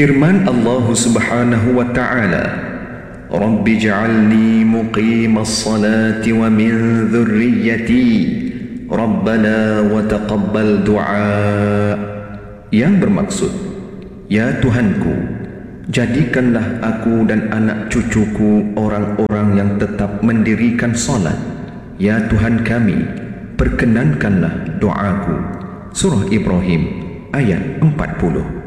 Firman Allah Subhanahu wa ta'ala, Rabbi ja'alni muqimas salati wa min dhurriyyati Rabbana wa taqabbal du'a. Yang bermaksud, ya Tuhanku, jadikanlah aku dan anak cucuku orang-orang yang tetap mendirikan salat. Ya Tuhan kami, perkenankanlah doaku. Surah Ibrahim ayat 40.